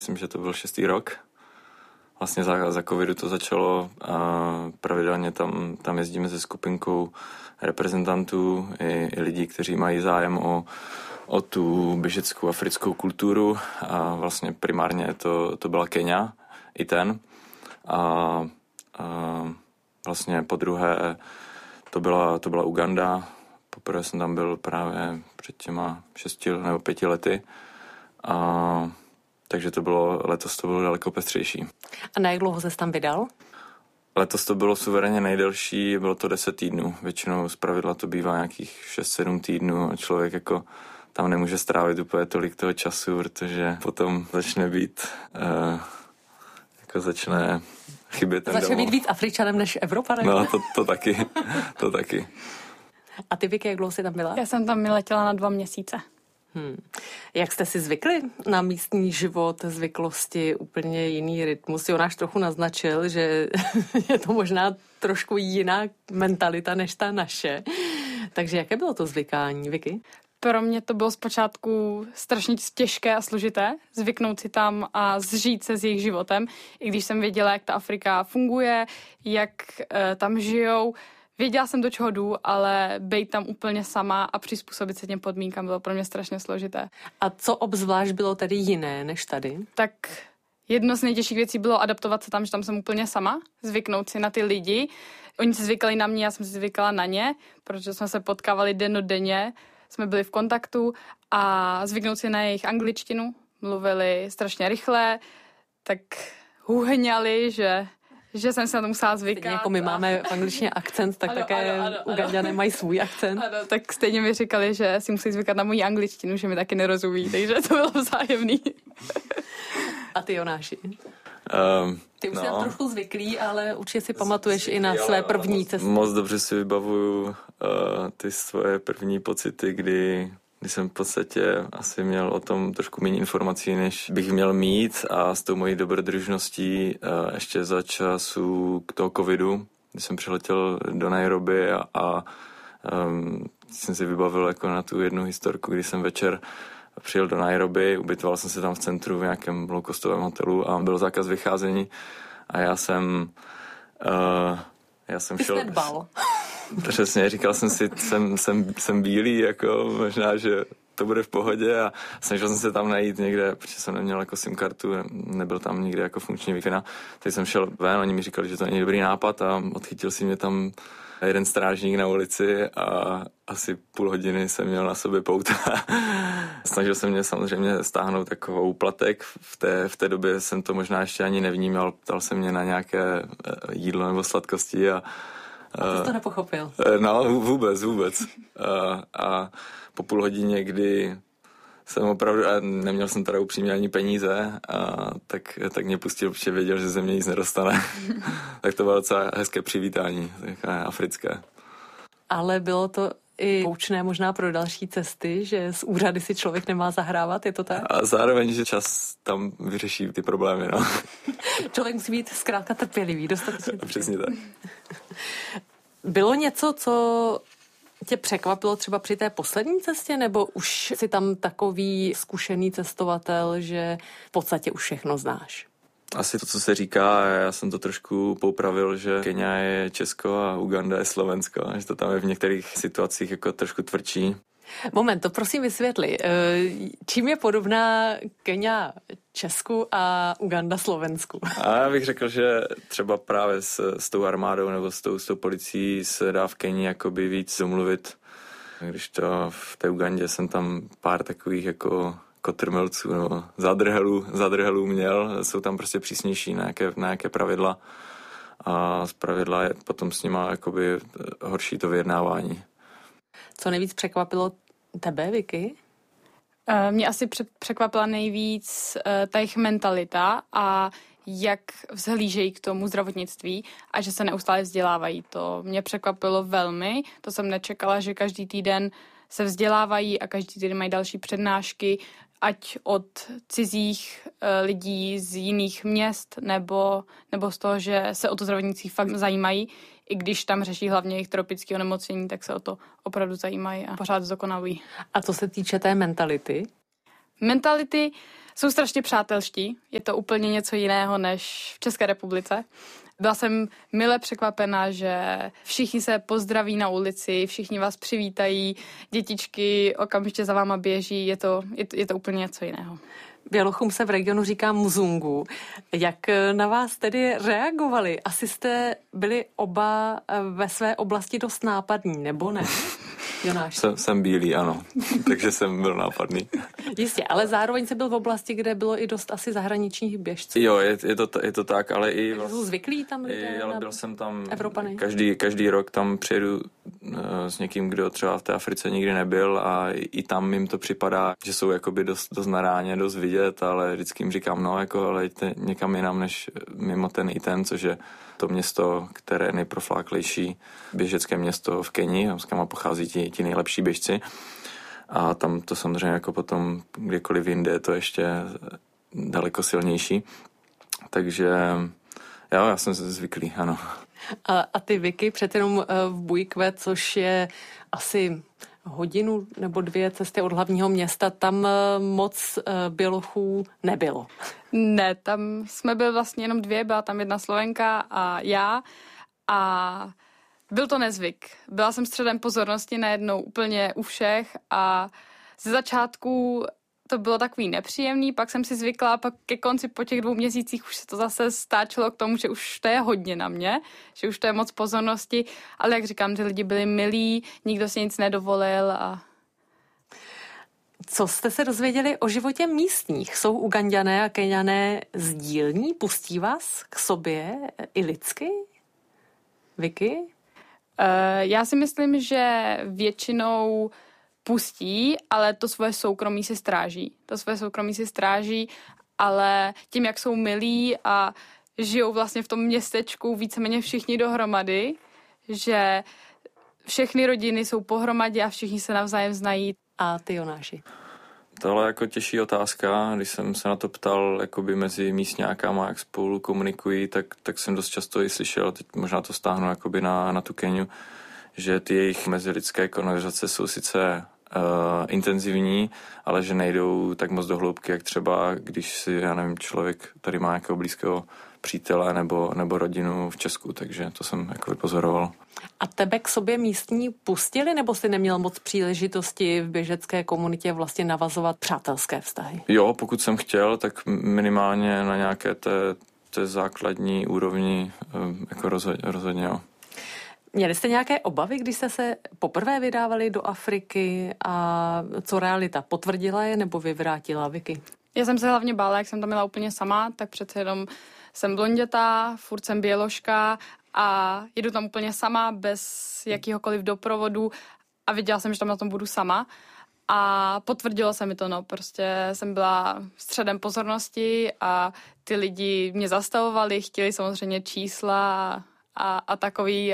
Myslím, že to byl 6. rok. Vlastně za covidu to začalo a pravidelně tam jezdíme se skupinkou reprezentantů i lidí, kteří mají zájem o tu běžeckou africkou kulturu a vlastně primárně to byla Kenia, i ten. A vlastně po druhé to byla Uganda. Poprvé jsem tam byl právě před těma 6 nebo 5 lety. Takže letos to bylo daleko pestřejší. A na jak dlouho ses tam vydal? Letos to bylo suverénně nejdelší, bylo to 10 týdnů. Většinou zpravidla to bývá nějakých 6-7 týdnů a člověk jako tam nemůže strávit úplně tolik toho času, protože potom začne být, začne chybět ten Začne být víc Afričanem než Evropanem. No, to taky. A ty, Vicky, jak dlouho jsi tam byla? Já jsem tam letěla na 2 měsíce. Jak jste si zvykli na místní život, zvyklosti, úplně jiný rytmus? Jonáš trochu naznačil, že je to možná trošku jiná mentalita než ta naše. Takže jaké bylo to zvykání, Vicky? Pro mě to bylo zpočátku strašně těžké a složité zvyknout si tam a zžít se s jejich životem. I když jsem věděla, jak ta Afrika funguje, jak tam žijou, věděla jsem, do čeho jdu, ale být tam úplně sama a přizpůsobit se těm podmínkám bylo pro mě strašně složité. A co obzvlášť bylo tady jiné než tady? Tak jedno z nejtěžších věcí bylo adaptovat se tam, že tam jsem úplně sama, zvyknout si na ty lidi. Oni se zvykali na mě, já jsem si zvykala na ně, protože jsme se potkávali dennodenně, jsme byli v kontaktu a zvyknout si na jejich angličtinu. Mluvili strašně rychle, tak huhňali, že jsem se na to musela zvykat. Stejně jako my máme v angličtině akcent, tak také Uganďané mají svůj akcent. Ano, tak stejně mi říkali, že si musí zvykat na moji angličtinu, že mi taky nerozumí, takže to bylo vzájemný. A ty, Jonáši? Ty už jsi tam trochu zvyklý, ale určitě si pamatuješ i na své první cesty. Moc dobře si vybavuju ty svoje první pocity, kdy jsem v podstatě asi měl o tom trošku méně informací, než bych měl mít, a s tou mojí dobrodružností ještě za času toho covidu, kdy jsem přiletěl do Nairobi a jsem si vybavil jako na tu jednu historku, kdy jsem večer přijel do Nairobi, ubytoval jsem se tam v centru v nějakém low-costovém hotelu a byl zákaz vycházení a já jsem šel... Ty jsi nedbal. Přesně, říkal jsem si, jsem bílý, jako možná, že to bude v pohodě, a snažil jsem se tam najít někde, protože jsem neměl jako SIM kartu, nebyl tam nikde jako funkční Wi-Fi, tak jsem šel ven, oni mi říkali, že to není dobrý nápad, a odchytil si mě tam jeden strážník na ulici a asi půl hodiny jsem měl na sobě pouta. Snažil jsem mě samozřejmě stáhnout takovou úplatek. V té době jsem to možná ještě ani nevnímal. Ptal se mě na nějaké jídlo nebo sladkosti a ty jsi to nepochopil? No, vůbec. A po půl hodině, kdy jsem opravdu, a neměl jsem teda upřímně ani peníze, tak mě pustil, protože věděl, že ze mě nic nedostane. Tak to bylo docela hezké přivítání, takové africké. Ale bylo to i poučné možná pro další cesty, že z úřady si člověk nemá zahrávat, je to tak? A zároveň, že čas tam vyřeší ty problémy, no. Člověk musí být zkrátka trpělivý, dostatečně. Přesně tak. Bylo něco, co tě překvapilo třeba při té poslední cestě, nebo už jsi tam takový zkušený cestovatel, že v podstatě už všechno znáš? Asi to, co se říká, já jsem to trošku poupravil, že Kenia je Česko a Uganda je Slovensko, že to tam je v některých situacích jako trošku tvrdší. Moment, to prosím vysvětli. Čím je podobná Kenia Česku a Uganda Slovensku? A já bych řekl, že třeba právě s tou armádou nebo s tou policií se dá v Kenii jakoby víc domluvit. Když to v té Ugandě jsem tam pár takových jako kotrmelců nebo zadrhelů měl, jsou tam prostě přísnější na nějaké pravidla a z pravidla je potom s nima jakoby horší to vyjednávání. Co nejvíc překvapilo tebe, Vicky? Mě asi překvapila nejvíc ta jejich mentalita a jak vzhlížejí k tomu zdravotnictví a že se neustále vzdělávají. To mě překvapilo velmi. To jsem nečekala, že každý týden se vzdělávají a každý týden mají další přednášky, ať od cizích lidí z jiných měst nebo z toho, že se o to zdravotnictví fakt zajímají. I když tam řeší hlavně jejich tropické onemocnění, tak se o to opravdu zajímají a pořád zdokonalují. A co se týče té mentality? Mentality Jsou strašně přátelští, je to úplně něco jiného než v České republice. Byla jsem mile překvapená, že všichni se pozdraví na ulici, všichni vás přivítají, dětičky okamžitě za váma běží, je to úplně něco jiného. Bělochům se v regionu říká mzungu. Jak na vás tedy reagovali? Asi jste byli oba ve své oblasti dost nápadní, nebo ne? Jonáš. Jsem bílý, ano. Takže jsem byl nápadný. Jistě, ale zároveň jsem byl v oblasti, kde bylo i dost asi zahraničních běžců. Jo, je to tak, ale i... Jsou zvyklí tam lidé? Byl jsem tam... Evropany. Každý rok tam přijedu s někým, kdo třeba v té Africe nikdy nebyl a i tam jim to připadá, že jsou jakoby dost na ráně, dost vidět, ale vždycky jim říkám, ale jděte někam jinam než mimo ten, což je to město, které je nejprofláklejší běžecké město v Keni, z kam pochází ti nejlepší běžci. A tam to samozřejmě jako potom kdekoliv jinde je to ještě daleko silnější. Takže jo, já jsem zvyklý, ano. A ty Vicky, přece jenom v Bujkve, což je asi hodinu nebo 2 cesty od hlavního města, tam moc Bělochů nebylo. Ne, tam jsme byli vlastně jenom 2, byla tam jedna Slovenka a já a byl to nezvyk. Byla jsem středem pozornosti najednou úplně u všech a ze začátku to bylo takový nepříjemný, pak jsem si zvykla a pak ke konci po těch 2 měsících už se to zase stáčelo k tomu, že už to je hodně na mě, že už to je moc pozornosti, ale jak říkám, ty lidi byli milí, nikdo si nic nedovolil a... Co jste se dozvěděli o životě místních? Jsou Uganďané a Keňané sdílní? Pustí vás k sobě i lidsky? Vicky? Já si myslím, že většinou pustí, ale to svoje soukromí si stráží. Ale tím, jak jsou milí a žijou vlastně v tom městečku víceméně všichni dohromady, že všechny rodiny jsou pohromadě a všichni se navzájem znají. A ty, Jonáši? Tohle je jako těžší otázka, když jsem se na to ptal jakoby mezi místňákama, jak spolu komunikují, tak jsem dost často i slyšel, teď možná to stáhnu jakoby na tu Keniu, že ty jejich mezilidské konverzace jsou sice intenzivní, ale že nejdou tak moc do hloubky, jak třeba, když si, já nevím, člověk tady má nějakého blízkého přítele nebo rodinu v Česku, takže to jsem jako vypozoroval. A tebe k sobě místní pustili, nebo jsi neměl moc příležitosti v běžecké komunitě vlastně navazovat přátelské vztahy? Jo, pokud jsem chtěl, tak minimálně na nějaké té základní úrovni jako rozhodně jo. Měli jste nějaké obavy, když jste se poprvé vydávali do Afriky a co realita potvrdila je nebo vyvrátila, Vicky? Já jsem se hlavně bála, jak jsem tam byla úplně sama, tak přece jenom jsem blondětá, furt jsem běložka a jedu tam úplně sama, bez jakýhokoliv doprovodu a viděla jsem, že tam na tom budu sama. A potvrdilo se mi to, prostě jsem byla středem pozornosti a ty lidi mě zastavovali, chtěli samozřejmě čísla a takový,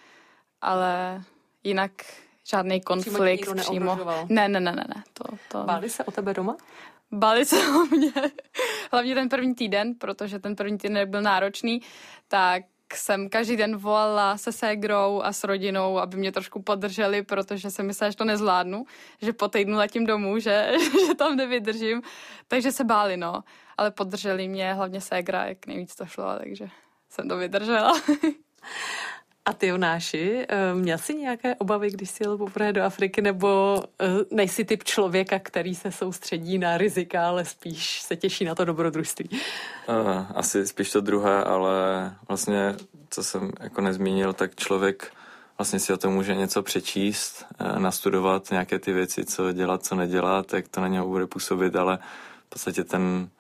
ale jinak žádný konflikt přímo. Ne. To... Báli se o tebe doma? Báli se o mě. Hlavně ten první týden, protože ten první týden byl náročný, tak jsem každý den volala se ségrou a s rodinou, aby mě trošku podrželi, protože jsem myslela, že to nezvládnu, že po týdnu letím domů, že tam nevydržím. Takže se báli, ale podrželi mě, hlavně ségra, jak nejvíc to šlo, takže jsem to vydržela. A ty, Jonáši, měl jsi nějaké obavy, když jsi jel poprvé do Afriky, nebo nejsi typ člověka, který se soustředí na rizika, ale spíš se těší na to dobrodružství? Asi spíš to druhé, ale vlastně, co jsem jako nezmínil, tak člověk vlastně si o tom může něco přečíst, nastudovat nějaké ty věci, co dělat, co nedělat, jak to na něho bude působit, ale v podstatě ten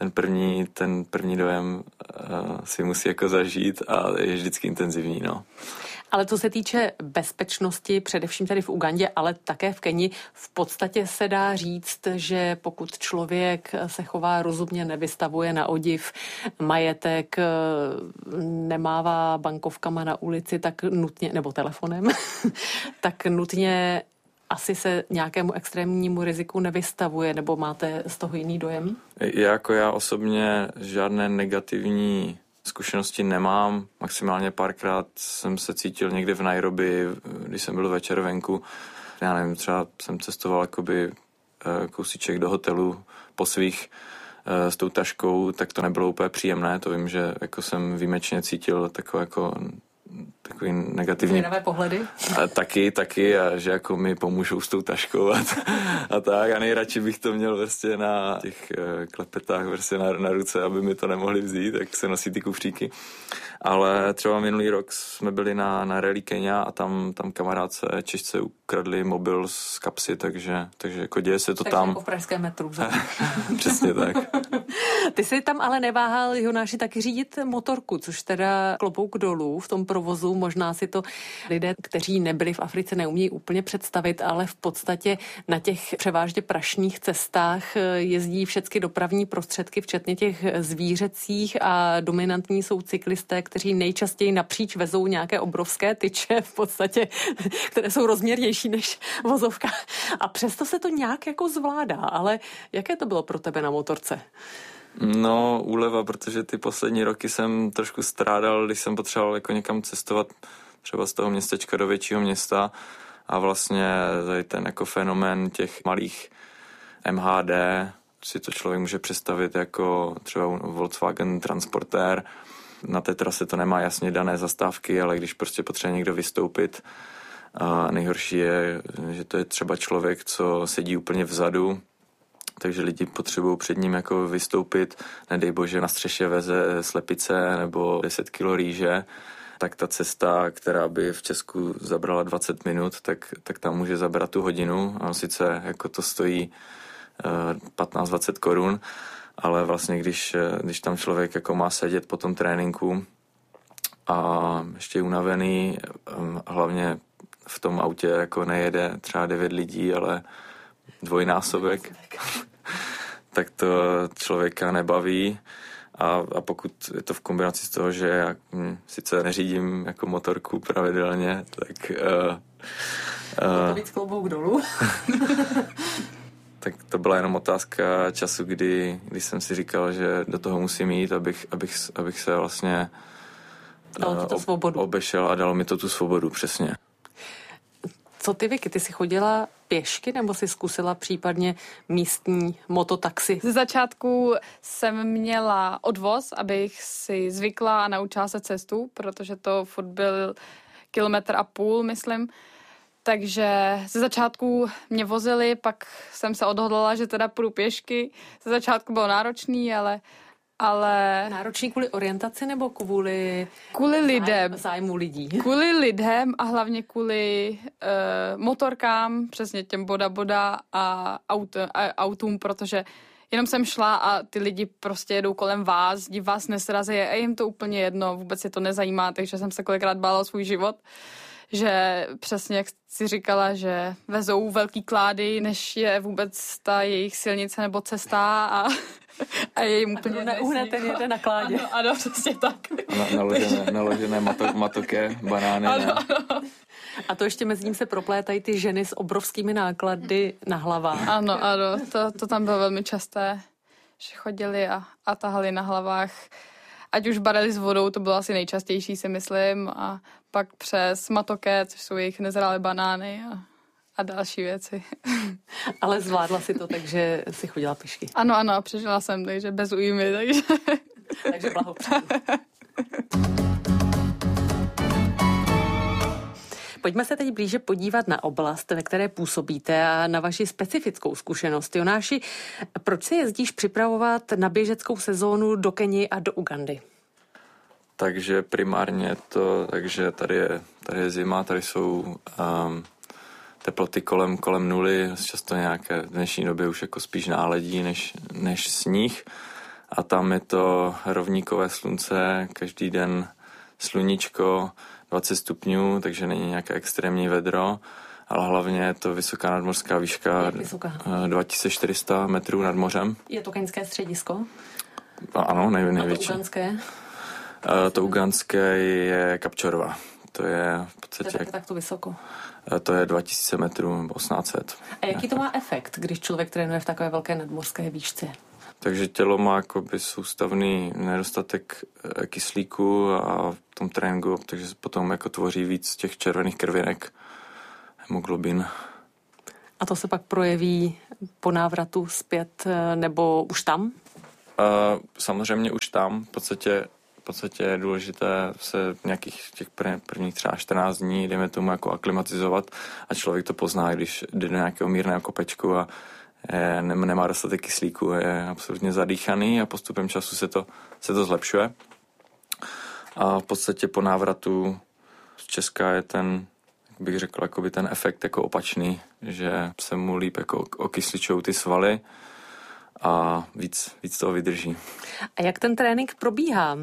první dojem si musí jako zažít a je vždycky intenzivní, Ale co se týče bezpečnosti, především tady v Ugandě, ale také v Keni, v podstatě se dá říct, že pokud člověk se chová rozumně, nevystavuje na odiv majetek, nemává bankovkama na ulici, tak nutně, nebo telefonem, tak nutně asi se nějakému extrémnímu riziku nevystavuje, nebo máte z toho jiný dojem? Já osobně žádné negativní zkušenosti nemám. Maximálně párkrát jsem se cítil někde v Nairobi, když jsem byl večer venku. Já nevím, třeba jsem cestoval jakoby kousíček do hotelu po svých s tou taškou, tak to nebylo úplně příjemné. To vím, že jako jsem výjimečně cítil takový negativní... Zvědavé pohledy? Taky a že jako mi pomůžou s tou taškou a tak. A nejradši bych to měl vlastně na těch klepetách vlastně na ruce, aby mi to nemohli vzít, tak se nosí ty kufříky. Ale třeba minulý rok jsme byli na Rally Kenya a tam kamarádce Češce ukradli mobil z kapsy, takže jako děje se to tam. Jako v pražském metru. Přesně tak. Ty jsi tam ale neváhal, Jonáši, taky řídit motorku, což teda klobouk dolů v tom provozu. Možná si to lidé, kteří nebyli v Africe, neumějí úplně představit, ale v podstatě na těch převážně prašných cestách jezdí všechny dopravní prostředky, včetně těch zvířecích, a dominantní jsou cyklisté, kteří nejčastěji napříč vezou nějaké obrovské tyče, v podstatě, které jsou rozměrnější než vozovka. A přesto se to nějak jako zvládá, ale jaké to bylo pro tebe na motorce? No, úleva, protože ty poslední roky jsem trošku strádal, když jsem potřeboval jako někam cestovat třeba z toho městečka do většího města a vlastně tady ten jako fenomén těch malých MHD si to člověk může představit jako třeba Volkswagen Transportér. Na té trase to nemá jasně dané zastávky, ale když prostě potřebuje někdo vystoupit, a nejhorší je, že to je třeba člověk, co sedí úplně vzadu, takže lidi potřebují před ním jako vystoupit, nedej bože na střeše veze slepice nebo 10 kilo rýže, tak ta cesta, která by v Česku zabrala 20 minut, tak tam může zabrat tu hodinu. A sice jako to stojí 15-20 korun, ale vlastně když tam člověk jako má sedět po tom tréninku a ještě je unavený, hlavně v tom autě jako nejede třeba 9 lidí, ale dvojnásobek, tak to člověka nebaví. A pokud je to v kombinaci s toho, že já sice neřídím jako motorku pravidelně, tak... to víc klobouk dolů. Tak to byla jenom otázka času, kdy jsem si říkal, že do toho musím jít, abych se vlastně obešel a dalo mi to tu svobodu, přesně. Co ty, Vicky, ty jsi chodila pěšky nebo jsi zkusila případně místní mototaxi? Ze začátku jsem měla odvoz, abych si zvykla a naučila se cestu, protože to furt byl 1,5 kilometru, myslím. Takže ze začátku mě vozili, pak jsem se odhodlala, že teda půjdu pěšky. Ze začátku bylo náročný, ale... Náročný kvůli orientaci nebo kvůli lidem. Zájmu lidí? Kvůli lidem a hlavně kvůli motorkám, přesně těm boda a autům, protože jenom jsem šla a ty lidi prostě jedou kolem vás, vás nesrazí a jim to úplně jedno, vůbec je to nezajímá, takže jsem se kolikrát bála o svůj život, že přesně jak si říkala, že vezou velký klády, než je vůbec ta jejich silnice nebo cesta a je jim úplně neuhne ten jeden na kládě. Ano, přesně tak. Naložené matoké, banány. Ano. A to ještě mezi ním se proplétají ty ženy s obrovskými náklady na hlavách. Ano, to tam bylo velmi časté, že chodili a tahali na hlavách. Ať už barely s vodou, to bylo asi nejčastější, si myslím, a pak přes matoké, což jsou jejich nezralé banány a další věci. Ale zvládla si to, takže si chodila pěšky. Ano, přežila jsem, takže bez újmy, takže... takže blahopřeji. Pojďme se teď blíže podívat na oblast, ve které působíte a na vaši specifickou zkušenost. Jonáši, proč se jezdíš připravovat na běžeckou sezónu do Keni a do Ugandy? Takže primárně takže tady je zima, tady jsou teploty kolem nuly, často nějaké v dnešní době už jako spíš náledí než sníh. A tam je to rovníkové slunce, každý den sluníčko, 20 stupňů, takže není nějaké extrémní vedro, ale hlavně je to vysoká nadmořská výška, 2400 metrů nad mořem. Je to keňské středisko? Ano, největší. A to ugandské? To ugandské je Kapčorva. To je v podstatě... To je takto vysoko? To je 2000 metrů nebo 1800. A jaký to má efekt, když člověk trénuje v takové velké nadmořské výšce? Takže tělo má jakoby soustavný nedostatek kyslíku a v tom tréninku, takže se potom jako tvoří víc těch červených krvinek, hemoglobin. A to se pak projeví po návratu zpět, nebo už tam? Samozřejmě už tam v podstatě je důležité se nějakých těch prvních třeba 14 dní, dejme tomu, jako aklimatizovat a člověk to pozná, když jde do nějakého mírného kopečku a nemá dostatek kyslíku, je absolutně zadýchaný a postupem času se to zlepšuje. A v podstatě po návratu z Česka je ten, jak bych řekl, jakoby ten efekt jako opačný, že se mu líp jako okysličují ty svaly a víc toho vydrží. A jak ten trénink probíhá?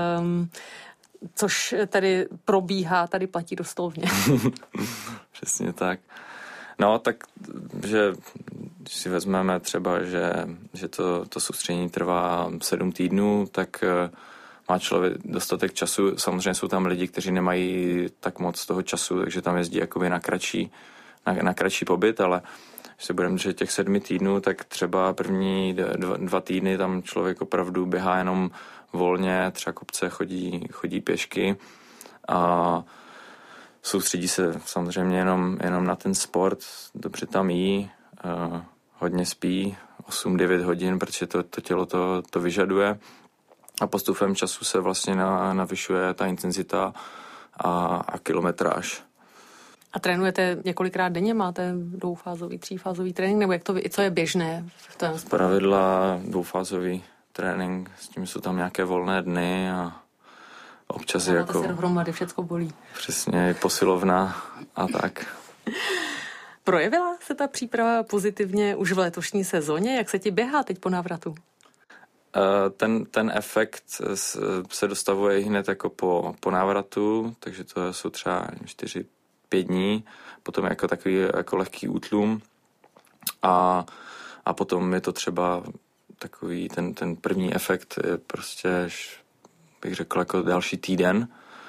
Což tady probíhá, tady platí doslovně. Přesně tak. No, tak, že když si vezmeme třeba, že to soustředění trvá 7 týdnů, tak má člověk dostatek času. Samozřejmě jsou tam lidi, kteří nemají tak moc toho času, takže tam jezdí jakoby na kratší pobyt, ale když se budeme držet těch 7 týdnů, tak třeba první 2 týdny tam člověk opravdu běhá jenom volně, třeba kopce chodí pěšky a soustředí se samozřejmě jenom na ten sport, dobře tam jí, hodně spí, 8-9 hodin, protože to tělo to vyžaduje a postupem času se vlastně navyšuje ta intenzita a kilometráž. A trénujete několikrát denně? Máte 2fázový, 3fázový trénink? Nebo co je běžné v tom sportu? Pravidla 2fázový trénink, s tím jsou tam nějaké volné dny a občas je jako... se dohromady, všecko bolí. Přesně, posilovna a tak. Projevila se ta příprava pozitivně už v letošní sezóně? Jak se ti běhá teď po návratu? Ten efekt se dostavuje hned jako po návratu, takže to jsou třeba 4-5 dní, potom jako takový jako lehký útlum a potom je to třeba takový ten první efekt je prostě, bych řekl, jako další týden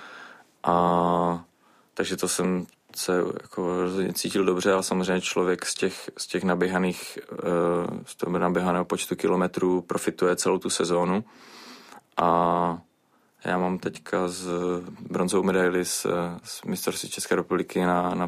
takže to jsem se jako rozhodně cítil dobře, ale samozřejmě člověk z těch naběhaného počtu kilometrů profituje celou tu sezónu a já mám teďka z bronzovou medaili z mistrovství České republiky na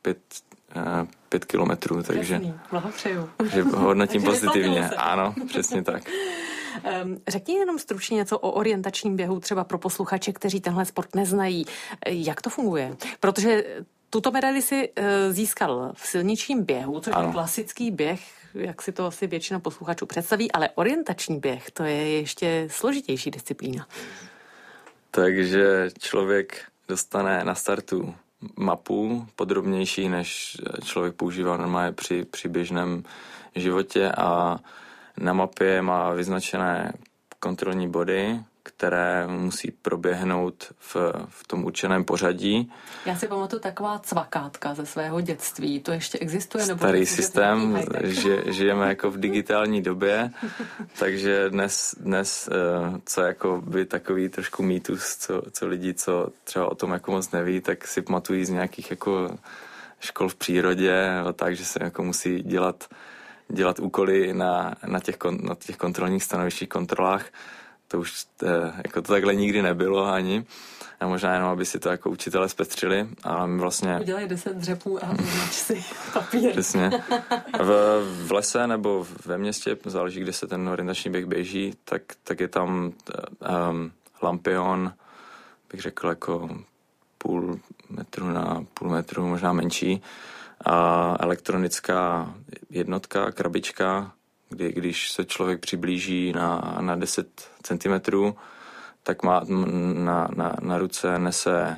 5 kilometrů, takže blahopřeju. Že hodnotím pozitivně. Ano, přesně tak. Řekni jenom stručně něco o orientačním běhu, třeba pro posluchače, kteří tenhle sport neznají. Jak to funguje? Protože tuto medaili si získal v silničním běhu, což je klasický běh, jak si to asi většina posluchačů představí, ale orientační běh, to je ještě složitější disciplína. Takže člověk dostane na startu mapu podrobnější, než člověk používá normálně při běžném životě a na mapě má vyznačené kontrolní body, které musí proběhnout v tom určeném pořadí. Já si pamatuju taková cvakátka ze svého dětství. To ještě existuje? Nebo starý systém, žijeme jako v digitální době, takže dnes co jako by takový trošku mýtus, co lidi, co třeba o tom jako moc neví, tak si pamatují z nějakých jako škol v přírodě, takže se jako musí dělat úkoly na těch kontrolních stanovištích, kontrolách. To už jako to takhle nikdy nebylo ani. A možná jenom, aby si to jako učitelé zpestřili, ale my vlastně... Udělej 10 dřepů a označ si papír. Přesně. V lese nebo ve městě, záleží, kde se ten orientační běh běží, tak je tam lampion, bych řekl jako 0,5 metru na 0,5 metru, možná menší. A elektronická jednotka, krabička, když se člověk přiblíží na 10 cm, tak má na ruce nese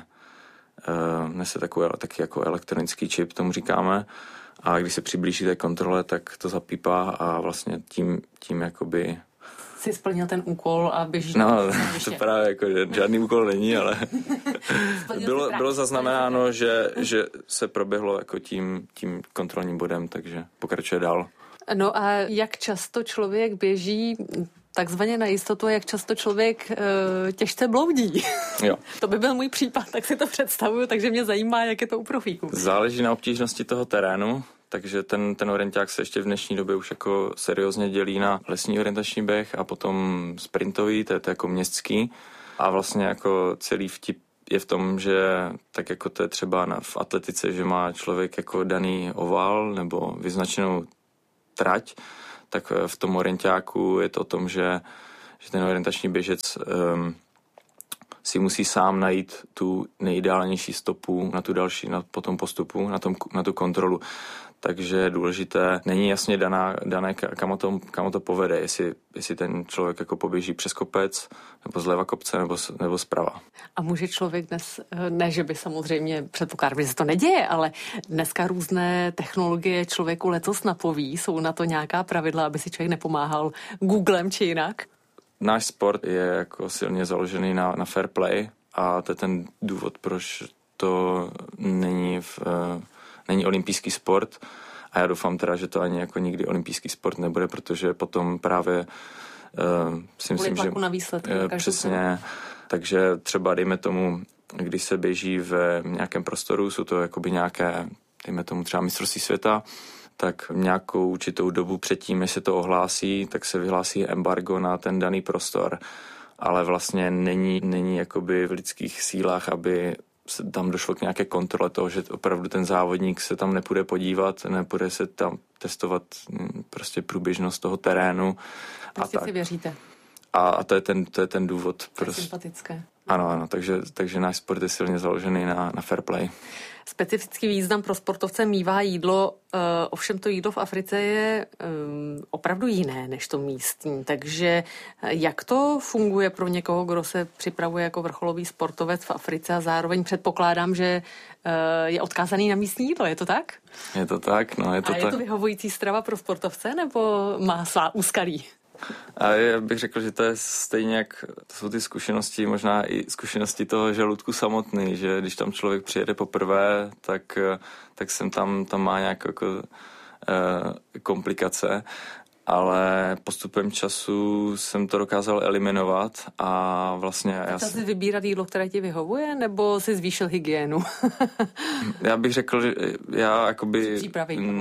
taky jako elektronický čip, tomu říkáme. A když se přiblíží té kontrole, tak to zapípá a vlastně tím jakoby... Jsi splnil ten úkol a běžíš... No, to právě jako žádný úkol není, ale bylo zaznamenáno, že se proběhlo jako tím kontrolním bodem, takže pokračuje dál. No a jak často člověk běží takzvaně na jistotu a jak často člověk těžce bloudí? Jo. To by byl můj případ, tak si to představuju, takže mě zajímá, jak je to u profíků. Záleží na obtížnosti toho terénu, takže ten orienták se ještě v dnešní době už jako seriózně dělí na lesní orientační běh a potom sprintový, to je jako městský. A vlastně jako celý vtip je v tom, že tak jako to je třeba v atletice, že má člověk jako daný oval nebo vyznačenou trať, tak v tom orientáku je to o tom, že ten orientační běžec si musí sám najít tu nejideálnější stopu na tu další, po tom postupu, na tu kontrolu. Takže důležité, není jasně dané kam to povede, jestli ten člověk jako poběží přes kopec, nebo zleva kopce, nebo zprava. A může člověk dnes, ne, že by samozřejmě, předpokládám, že se to neděje, ale dneska různé technologie člověku letos napoví, jsou na to nějaká pravidla, aby si člověk nepomáhal Googlem či jinak? Náš sport je jako silně založený na fair play a to je ten důvod, proč to není olympijský sport a já doufám teda, že to ani jako nikdy olympijský sport nebude, protože potom právě si myslím, že na výsledky, přesně, takže třeba dejme tomu, když se běží v nějakém prostoru, jsou to jakoby nějaké, dejme tomu třeba mistrovství světa, tak nějakou určitou dobu předtím, než se to ohlásí, tak se vyhlásí embargo na ten daný prostor, ale vlastně není jakoby v lidských sílách, aby se tam došlo k nějaké kontrole toho, že opravdu ten závodník se tam nepůjde podívat, nepůjde se tam testovat prostě průběžnost toho terénu. Prostě si věříte. A to je ten důvod. To je sympatické. Ano, takže náš sport je silně založený na fair play. Specifický význam pro sportovce mívá jídlo, ovšem to jídlo v Africe je opravdu jiné než to místní, takže jak to funguje pro někoho, kdo se připravuje jako vrcholový sportovec v Africe a zároveň předpokládám, že je odkázaný na místní jídlo, je to tak? Je to tak, no je to tak. A je to vyhovující strava pro sportovce nebo má svá úskalí? A já bych řekl, že to je stejně jak, to jsou ty zkušenosti, možná i zkušenosti toho žaludku samotný, že když tam člověk přijede poprvé, tak sem tam má nějaké jako, komplikace, ale postupem času jsem to dokázal eliminovat a vlastně... Chtěl jsi vybírat jídlo, které ti vyhovuje, nebo jsi zvýšil hygienu? Já bych řekl, že já jakoby...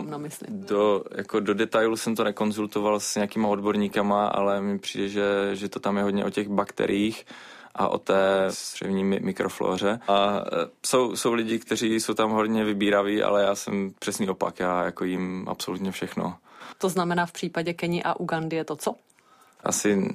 Do detailu jsem to nekonzultoval s nějakýma odborníkama, ale mi přijde, že to tam je hodně o těch bakteriích a o té střevní mikroflóře. A jsou lidi, kteří jsou tam hodně vybíraví, ale já jsem přesný opak, já jako jím absolutně všechno. To znamená v případě Keni a Ugandy je to co? Asi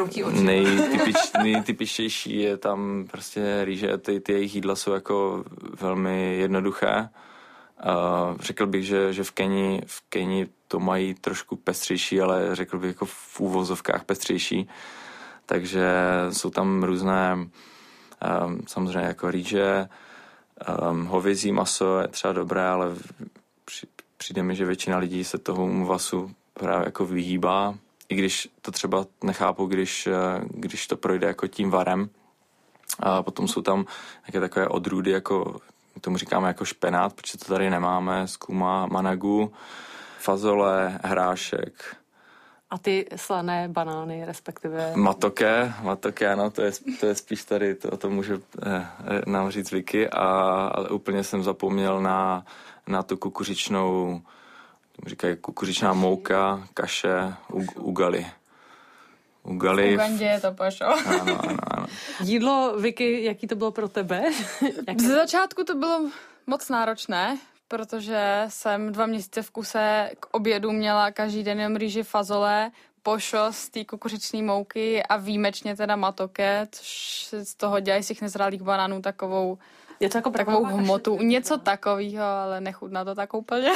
nejtypičtější je tam prostě rýže, ty jejich jídla jsou jako velmi jednoduché. Řekl bych, že v Keni to mají trošku pestřejší, ale řekl bych jako v úvozovkách pestřejší. Takže jsou tam různé, samozřejmě jako rýže, hovězí maso je třeba dobré, ale přijde mi, že většina lidí se toho vasu právě jako vyhýbá, i když to třeba nechápu, když to projde jako tím varem. A potom jsou tam nějaké takové odrůdy, jako tomu říkáme jako špenát, protože to tady nemáme, skuma, managu, fazole, hrášek. A ty slané banány, respektive... Matoke, ano, to je spíš tady, to může nám říct Vicky, ale úplně jsem zapomněl na tu kukuřičnou, říkají kukuřičná mouka, kaše, ugali. V Ugandě je to, Pašo. Ano. Jídlo, Vicky, jaký to bylo pro tebe? Ze začátku to bylo moc náročné, protože jsem 2 měsíce v kuse k obědu měla každý den jenom rýži, fazole, pošo z té kukuřičné mouky a výjimečně teda matoke, což z toho dělají z těch nezralých banánů takovou hmotu. Něco takového, ale nechutná to tak úplně.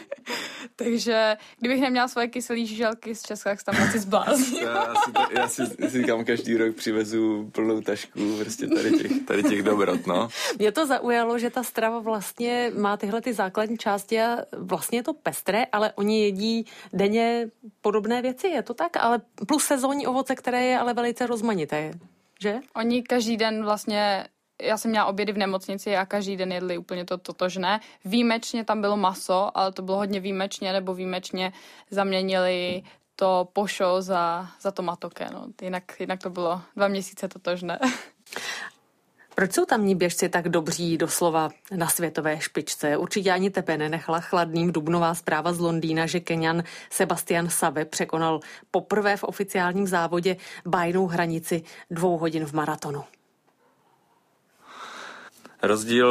Takže kdybych neměla svoje kyselý žíželky z Česka, tak se tam asi zbláznila. Já si říkám, každý rok přivezu plnou tašku prostě tady těch dobrot, no. Mě to zaujalo, že ta strava vlastně má tyhle ty základní části a vlastně je to pestré, ale oni jedí denně podobné věci, je to tak? Ale plus sezónní ovoce, které je ale velice rozmanité, že? Oni každý den vlastně... Já jsem měla obědy v nemocnici a každý den jedli úplně to totožné. Výjimečně tam bylo maso, ale to bylo hodně výjimečně, nebo výjimečně zaměnili to pošo za to matoke. No. Jinak to bylo 2 měsíce totožné. Proč jsou tamní běžci tak dobří doslova na světové špičce? Určitě ani tebe nenechala chladným dubnová zpráva z Londýna, že Keňan Sebastian Sawe překonal poprvé v oficiálním závodě bájnou hranici 2 hodin v maratonu.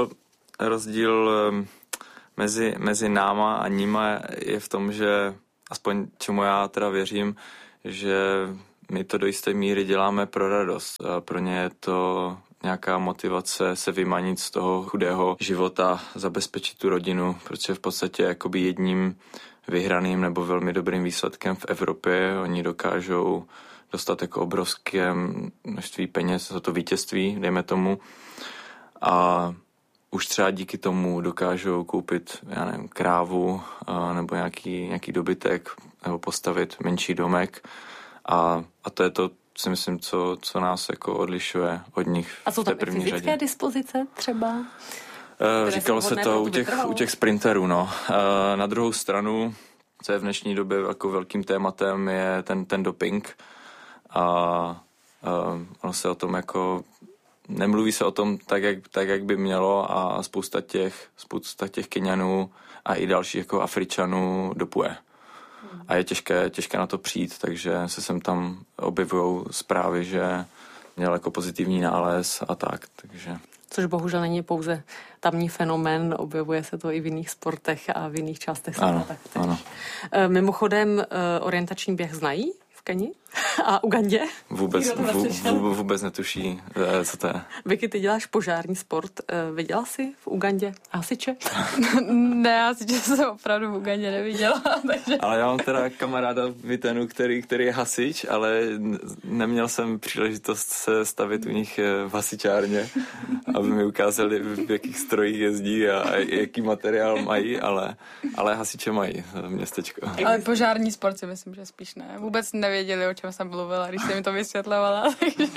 Rozdíl mezi náma a nima je v tom, že aspoň čemu já teda věřím, že my to do jisté míry děláme pro radost. A pro ně je to nějaká motivace se vymanit z toho chudého života, zabezpečit tu rodinu, protože v podstatě jakoby jedním vyhraným nebo velmi dobrým výsledkem v Evropě oni dokážou dostat jako obrovské množství peněz za to vítězství, dejme tomu. A už třeba díky tomu dokážou koupit, já nevím, krávu nebo nějaký dobytek nebo postavit menší domek. A to je to, si myslím, co nás jako odlišuje od nich. A jsou tam i fyzické dispozice třeba? Říkalo se to u těch sprinterů. No. Na druhou stranu, co je v dnešní době jako velkým tématem, je ten doping. A ono se o tom jako nemluví se o tom tak, jak by mělo a spousta těch Keňanů a i dalších jako Afričanů dopuje. A je těžké na to přijít, takže se sem tam objevují zprávy, že měl jako pozitivní nález a tak, takže... Což bohužel není pouze tamní fenomén, objevuje se to i v jiných sportech a v jiných částech světa. Ano. Mimochodem, orientační běh znají v Keni a Ugandě? Vůbec netuší, co to je. Vicky, ty děláš požární sport. Viděla jsi v Ugandě hasiče? Ne, hasiče jsem opravdu v Ugandě neviděla. Takže... Ale já mám teda kamaráda Vitenu, který je hasič, ale neměl jsem příležitost se stavit u nich v hasičárně, aby mi ukázali, v jakých strojích jezdí a jaký materiál mají, ale hasiče mají městečko. Ale požární sport si myslím, že spíš ne. Vůbec nevěděli, o čem jsem mluvila, když jsem mi to vysvětlovala.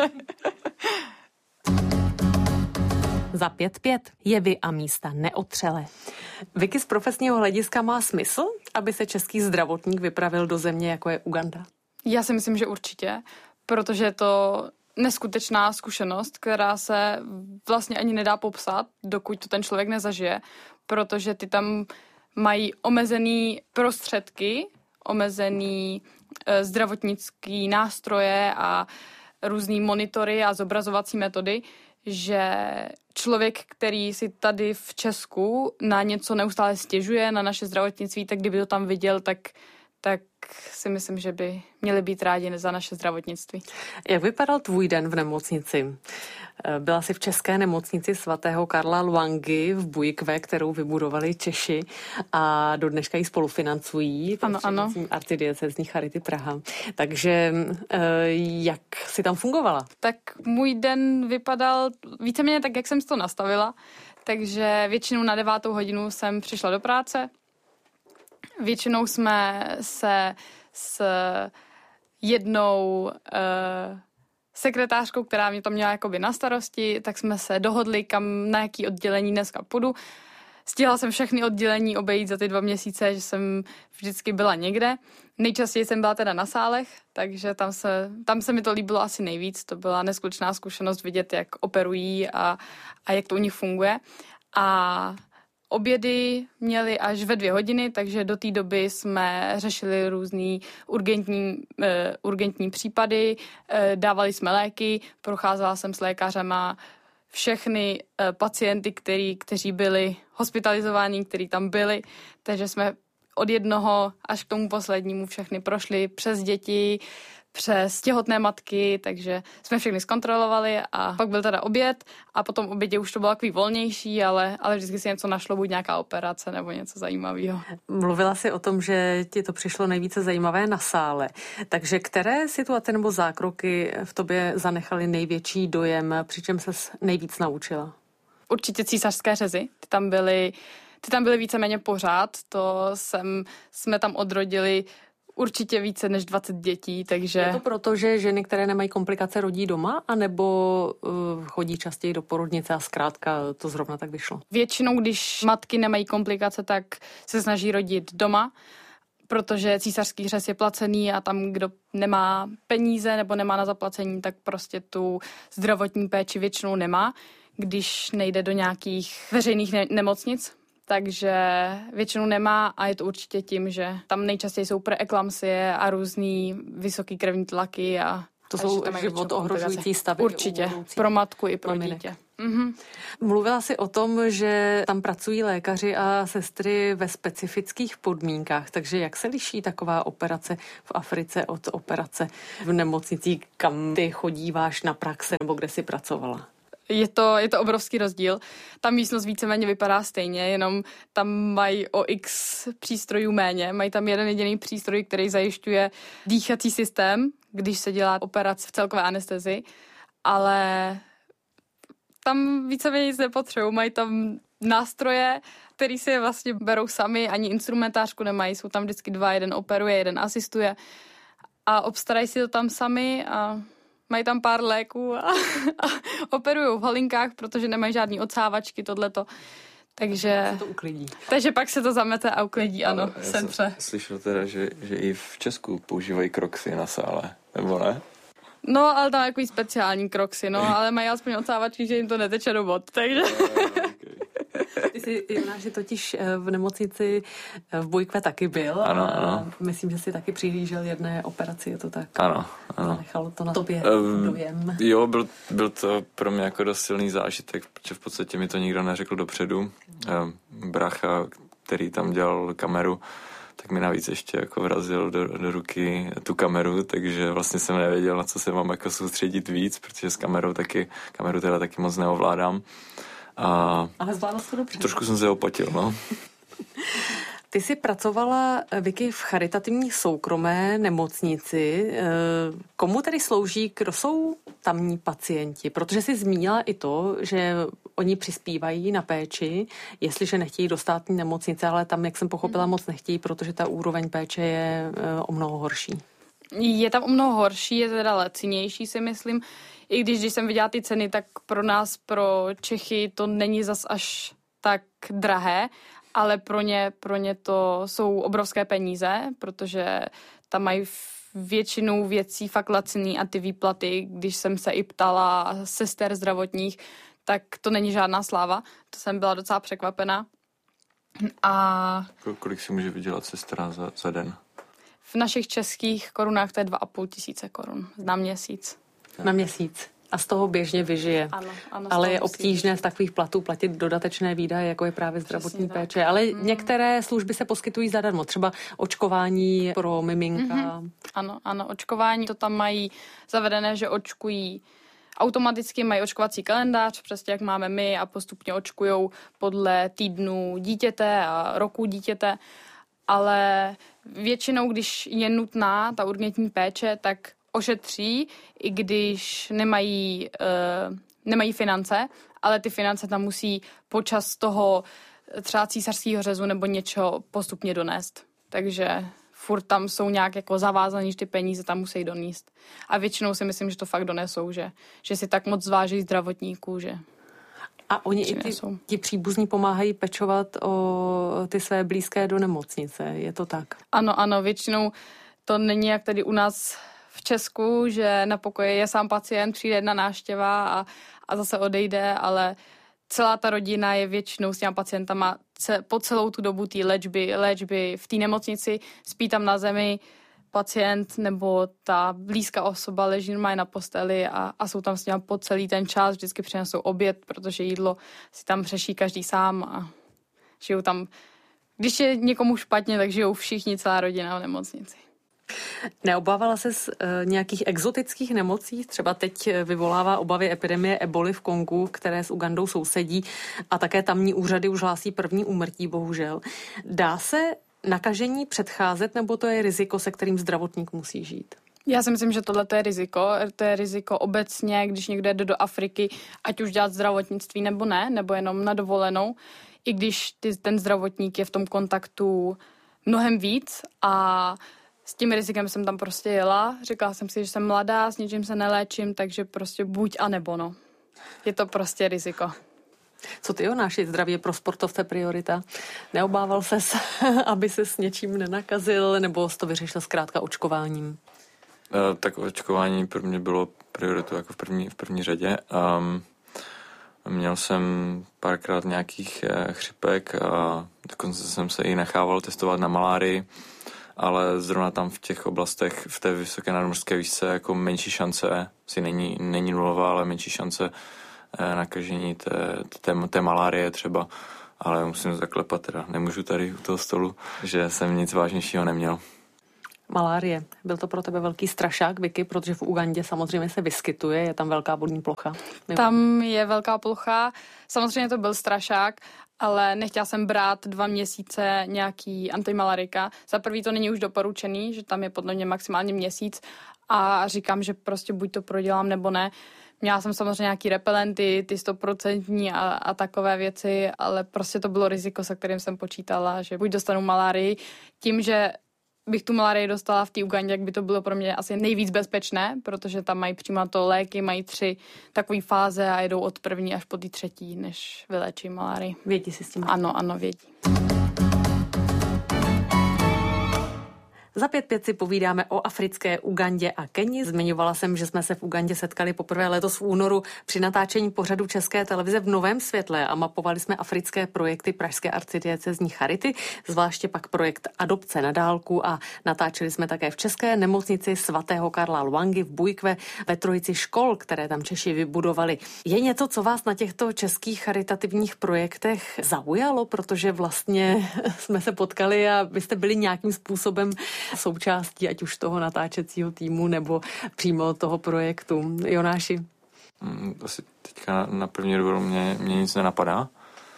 Za 5-5 jevy a místa neotřele. Vicky, z profesního hlediska má smysl, aby se český zdravotník vypravil do země, jako je Uganda? Já si myslím, že určitě, protože je to neskutečná zkušenost, která se vlastně ani nedá popsat, dokud to ten člověk nezažije, protože ty tam mají omezený prostředky, omezený zdravotnický nástroje a různý monitory a zobrazovací metody, že člověk, který si tady v Česku na něco neustále stěžuje, na naše zdravotnictví, tak kdyby to tam viděl, tak si myslím, že by měli být rádi za naše zdravotnictví. Jak vypadal tvůj den v nemocnici? Byla jsi v české nemocnici svatého Karla Lwangy v Bujkve, kterou vybudovali Češi a do dneška ji spolufinancují. Ano. Arcidiecézní Charity Praha. Takže jak jsi tam fungovala? Tak můj den vypadal víceméně tak, jak jsem si to nastavila. Takže většinou na 9. hodinu jsem přišla do práce. Většinou jsme se s jednou sekretářkou, která mě to měla jakoby na starosti, tak jsme se dohodli, na jaký oddělení dneska půjdu. Stihla jsem všechny oddělení obejít za ty 2 měsíce, že jsem vždycky byla někde. Nejčastěji jsem byla teda na sálech, takže tam se mi to líbilo asi nejvíc. To byla neskutečná zkušenost vidět, jak operují a jak to u nich funguje. A obědy měli až ve 2 hodiny, takže do té doby jsme řešili různý urgentní případy, dávali jsme léky, procházela jsem s lékařema všechny pacienty, kteří byli hospitalizováni, kteří tam byli, takže jsme od jednoho až k tomu poslednímu všechny prošli přes děti, přes těhotné matky, takže jsme všechny zkontrolovali a pak byl teda oběd a potom obědě už to bylo takový volnější, ale vždycky si něco našlo, buď nějaká operace nebo něco zajímavého. Mluvila jsi o tom, že ti to přišlo nejvíce zajímavé na sále, takže které situace nebo zákroky v tobě zanechaly největší dojem, přičem ses nejvíc naučila? Určitě císařské řezy, ty tam byly víceméně pořád, jsme tam odrodili určitě více než 20 dětí, takže... Je to proto, že ženy, které nemají komplikace, rodí doma, anebo chodí častěji do porodnice a zkrátka to zrovna tak vyšlo? Většinou, když matky nemají komplikace, tak se snaží rodit doma, protože císařský řez je placený a tam, kdo nemá peníze nebo nemá na zaplacení, tak prostě tu zdravotní péči většinou nemá, když nejde do nějakých veřejných nemocnic. Takže většinou nemá a je to určitě tím, že tam nejčastěji jsou preeklampsie a různý vysoký krevní tlaky. To jsou život ohrožující stavy. Určitě, pro matku i pro dítě. Mluvila jsi o tom, že tam pracují lékaři a sestry ve specifických podmínkách, takže jak se liší taková operace v Africe od operace v nemocnici, kam ty chodíváš na praxe nebo kde jsi pracovala? Je to obrovský rozdíl. Ta místnost víceméně vypadá stejně, jenom tam mají o x přístrojů méně. Mají tam jeden jediný přístroj, který zajišťuje dýchací systém, když se dělá operace v celkové anestezii, ale tam víceméně nic nepotřebují. Mají tam nástroje, který si je vlastně berou sami, ani instrumentářku nemají, jsou tam vždycky dva, jeden operuje, jeden asistuje a obstarají si to tam sami a mají tam pár léků a operují v halinkách, protože nemají žádný odsávačky, tohleto. Takže se to uklidí. Takže pak se to zamete a uklidí, ano. Já jsem slyšel teda, že i v Česku používají kroxy na sále, nebo ne? No, ale tam je takový speciální kroxy, no, ale mají aspoň odsávačky, že jim to neteče do bod, takže... Ty jsi, Jonáš, totiž v nemocnici v Bojkve taky byl. Ano. Myslím, že jsi taky přihlížel jedné operaci, je to tak? Ano. Zanechalo to na tobě dojem. Jo, byl to pro mě jako dost silný zážitek, protože v podstatě mi to nikdo neřekl dopředu. Brácha, který tam dělal kameru, tak mi navíc ještě jako vrazil do ruky tu kameru, takže vlastně jsem nevěděl, na co se mám jako soustředit víc, protože s kameru teda taky moc neovládám. Ale zvládla jsi to dobře. Trošku jsem se opotil, no. Ty jsi pracovala, Vicky, v charitativní soukromé nemocnici. Komu tedy slouží, kdo jsou tamní pacienti? Protože jsi zmínila i to, že oni přispívají na péči, jestliže nechtějí do státní nemocnice, ale tam, jak jsem pochopila, moc nechtějí, protože ta úroveň péče je o mnoho horší. Je tam o mnoho horší, je teda lacinější, si myslím. I když jsem viděla ty ceny, tak pro nás, pro Čechy, to není zas až tak drahé, ale pro ně to jsou obrovské peníze, protože tam mají většinu věcí fakt laciný a ty výplaty, když jsem se i ptala sester zdravotních, tak to není žádná sláva. To jsem byla docela překvapená. A kolik si může vydělat sestra za den? V našich českých korunách to je 2 500 korun na měsíc. Na měsíc. A z toho běžně vyžije. Ano, ale je obtížné z takových platů platit dodatečné výdaje, jako je právě zdravotní péče. Ale některé služby se poskytují zadarmo. Třeba očkování pro miminka. Ano, očkování to tam mají zavedené, že očkují automaticky, mají očkovací kalendář, přesně jak máme my, a postupně očkujou podle týdnů dítěte a roku dítěte. Ale většinou, když je nutná ta urgentní péče, tak ošetří, i když nemají finance, ale ty finance tam musí počas toho třeba císařského řezu nebo něčeho postupně donést. Takže furt tam jsou nějak jako zavázaný, že ty peníze tam musí donést. A většinou si myslím, že to fakt donesou, že si tak moc zváží zdravotníků, že... A oni i ti příbuzní pomáhají pečovat o ty své blízké do nemocnice, je to tak? Ano, většinou to není jak tady u nás v Česku, že na pokoji je sám pacient, přijde jedna návštěva a zase odejde, ale celá ta rodina je většinou s těma pacientama po celou tu dobu té léčby v té nemocnici, spí tam na zemi pacient nebo ta blízká osoba leží normálně na posteli a jsou tam s ním po celý ten čas, vždycky přinesou oběd, protože jídlo si tam řeší každý sám a žijou tam, když je někomu špatně, tak žijou všichni, celá rodina v nemocnici. Neobávala se z nějakých exotických nemocí? Třeba teď vyvolává obavy epidemie eboli v Kongu, které s Ugandou sousedí, a také tamní úřady už hlásí první úmrtí, bohužel. Dá se nakažení předcházet, nebo to je riziko, se kterým zdravotník musí žít? Já si myslím, že tohle je riziko. To je riziko obecně, když někdo jde do Afriky, ať už dělat zdravotnictví nebo ne, nebo jenom na dovolenou, i když ten zdravotník je v tom kontaktu mnohem víc a s tím rizikem jsem tam prostě jela. Říkala jsem si, že jsem mladá, s ničím se neléčím, takže prostě buď a nebo no. Je to prostě riziko. Co ty, Jonáš, zdraví je pro sportovce priorita? Neobával ses, aby se s něčím nenakazil, nebo jsi to vyřešil zkrátka očkováním? Tak očkování pro mě bylo prioritu jako v první řadě. Měl jsem párkrát nějakých chřipek a dokonce jsem se i nechával testovat na malárii, ale zrovna tam v těch oblastech, v té vysoké nadmořské výšce, jako menší šance, není nulová, ale menší šance nakažení té malárie třeba, ale musím zaklepat teda, nemůžu tady u toho stolu, že jsem nic vážnějšího neměl. Malárie. Byl to pro tebe velký strašák, Vicky, protože v Ugandě samozřejmě se vyskytuje, je tam velká vodní plocha. Tam je velká plocha, samozřejmě to byl strašák, ale nechtěla jsem brát 2 měsíce nějaký antimalarika. Za prvý to není už doporučený, že tam je podle mě maximálně měsíc a říkám, že prostě buď to prodělám nebo ne. Měla jsem samozřejmě nějaký repelenty, ty 100% a takové věci, ale prostě to bylo riziko, se kterým jsem počítala, že buď dostanu malárii, tím, že bych tu malárii dostala v té Ugandě, jak by to bylo pro mě asi nejvíc bezpečné, protože tam mají přímo na to léky, mají 3 takové fáze a jedou od 1. až po té 3., než vylečí malárii. Vědí si s tím? Ano, vědí. Za 5.5 si povídáme o africké Ugandě a Keni. Zmiňovala jsem, že jsme se v Ugandě setkali poprvé letos v únoru při natáčení pořadu České televize v Novém světle a mapovali jsme africké projekty pražské arcidiecézní charity, zvláště pak projekt Adopce na dálku a natáčeli jsme také v České nemocnici svatého Karla Lwangy v Bujkve ve 3 škol, které tam Češi vybudovali. Je něco, co vás na těchto českých charitativních projektech zaujalo, protože vlastně jsme se potkali a vy jste byli nějakým způsobem součástí ať už toho natáčecího týmu nebo přímo toho projektu. Jonáši? Asi teďka na první dobrou mě nic nenapadá.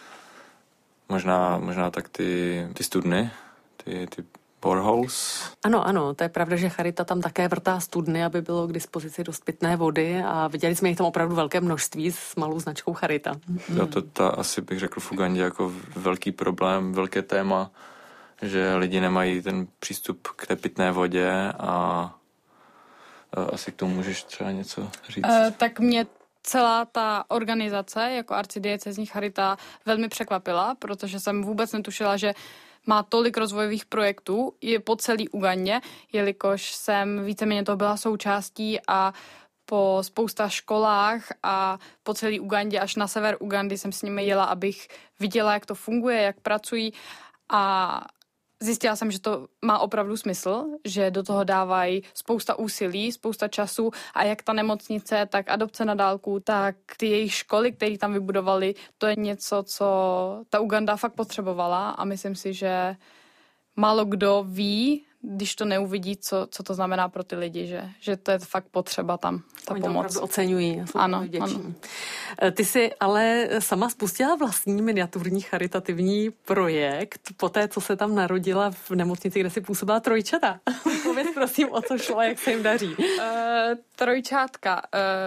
Možná tak ty studny, ty boreholes. Ano, to je pravda, že Charita tam také vrtá studny, aby bylo k dispozici dost pitné vody a viděli jsme jich tam opravdu velké množství s malou značkou Charita. To asi bych řekl v Ugandě jako velký problém, velké téma, že lidi nemají ten přístup k té pitné vodě a asi k tomu můžeš třeba něco říct. Tak mě celá ta organizace jako arcidiecézní charita velmi překvapila, protože jsem vůbec netušila, že má tolik rozvojových projektů je po celý Ugandě, jelikož jsem víceméně toho byla součástí a po spousta školách a po celý Ugandě až na sever Ugandy jsem s nimi jela, abych viděla, jak to funguje, jak pracují a zjistila jsem, že to má opravdu smysl, že do toho dávají spousta úsilí, spousta času a jak ta nemocnice, tak adopce na dálku, tak ty jejich školy, které tam vybudovali, to je něco, co ta Uganda fakt potřebovala a myslím si, že málo kdo ví, když to neuvidí, co to znamená pro ty lidi, že to je fakt potřeba tam, ta Oni pomoc. to opravdu oceňují. Ano. Ty jsi ale sama spustila vlastní miniaturní charitativní projekt po té, co se tam narodila v nemocnici, kde si působila trojčata. Pověz prosím, o co šlo a jak se jim daří. Trojčátka.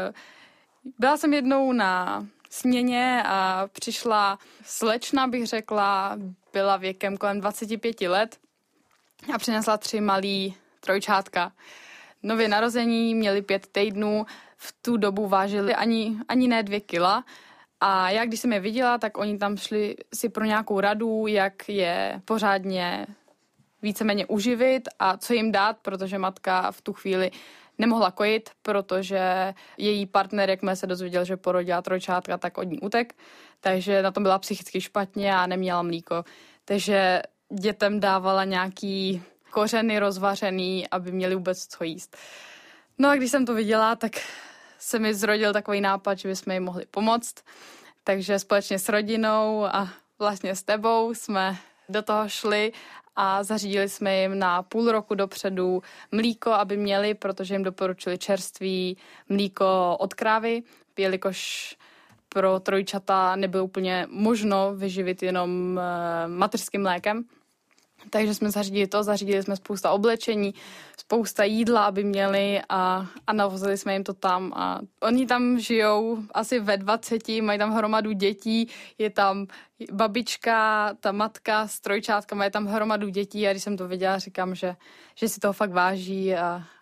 Byla jsem jednou na směně a přišla slečna, bych řekla, byla věkem kolem 25 let a přinesla 3 malý trojčátka. Nově narození, měli 5 týdnů, v tu dobu vážili ani ne 2 kila. A já, když jsem je viděla, tak oni tam šli si pro nějakou radu, jak je pořádně víceméně uživit a co jim dát, protože matka v tu chvíli nemohla kojit, protože její partner, jakmile se dozvěděl, že porodila trojčátka, tak od ní utek. Takže na tom byla psychicky špatně a neměla mlíko. Takže dětem dávala nějaký kořeny rozvařený, aby měli vůbec co jíst. No a když jsem to viděla, tak se mi zrodil takový nápad, že bychom jim mohli pomoct. Takže společně s rodinou a vlastně s tebou jsme do toho šli a zařídili jsme jim na půl roku dopředu mlíko, aby měli, protože jim doporučili čerství mlíko od krávy, jelikož pro trojčata nebylo úplně možno vyživit jenom mateřským mlékem. Takže jsme zařídili jsme spousta oblečení, spousta jídla, aby měli a navozili jsme jim to tam. A oni tam žijou asi ve 20, mají tam hromadu dětí, je tam babička, ta matka s trojčátkama, je tam hromadu dětí a když jsem to viděla, říkám, že si toho fakt váží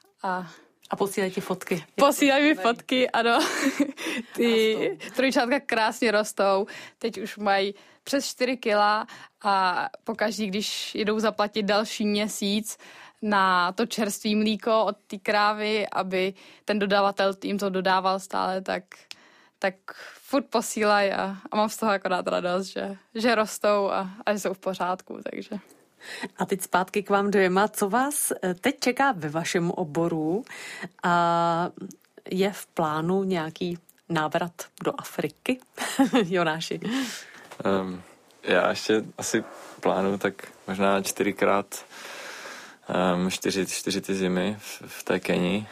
A posílají ti fotky. Posílají mi fotky, ano. Ty trojčátka krásně rostou. Teď už mají přes 4 kila a pokaždý, když jdou zaplatit další měsíc na to čerstvé mlíko od té krávy, aby ten dodavatel jim to dodával stále, tak furt posílají a mám z toho akorát radost, že rostou a že jsou v pořádku, takže... A teď zpátky k vám dvěma. Co vás teď čeká ve vašem oboru? A je v plánu nějaký návrat do Afriky? Jonáši. Já ještě asi plánuju tak možná 4x, 4 ty zimy v té Keni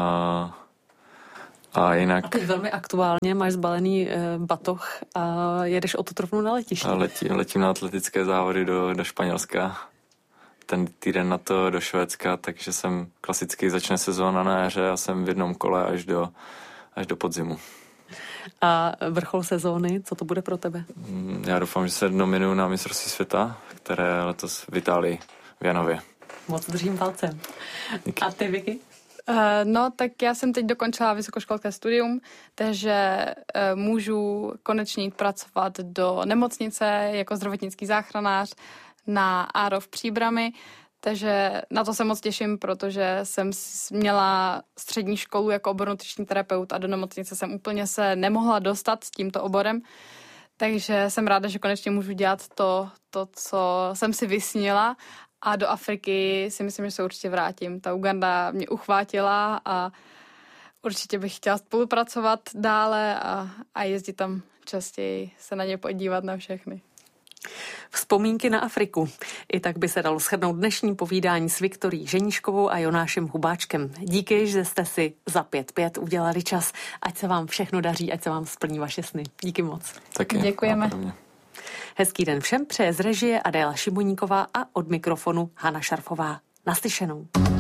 a jinak... A teď velmi aktuálně máš zbalený batoh a jedeš o to trofnu na letiště. Letím na atletické závody do Španělska, ten týden na to do Švédska, takže jsem klasicky začne sezóna na jaře a jsem v jednom kole až do podzimu. A vrchol sezóny, co to bude pro tebe? Já doufám, že se nominuju na mistrovství světa, které letos v Itálii, v Janově. Moc držím palcem. Díky. A ty, Vicky? No, tak já jsem teď dokončila vysokoškolské studium, takže můžu konečně jít pracovat do nemocnice jako zdravotnický záchranář na ARO v Příbrami, takže na to se moc těším, protože jsem měla střední školu jako obor nutriční terapeut a do nemocnice jsem úplně se nemohla dostat s tímto oborem, takže jsem ráda, že konečně můžu dělat to, co jsem si vysnila. A do Afriky si myslím, že se určitě vrátím. Ta Uganda mě uchvátila a určitě bych chtěla spolupracovat dále a jezdit tam častěji, se na ně podívat na všechny. Vzpomínky na Afriku. I tak by se dalo shrnout dnešní povídání s Viktorií Ženíškovou a Jonášem Hubáčkem. Díky, že jste si za 5-5 udělali čas. Ať se vám všechno daří, ať se vám splní vaše sny. Díky moc. Taky. Děkujeme. Hezký den všem přeje z režie Adéla Šibuníková a od mikrofonu Hana Šarfová. Naslyšenou.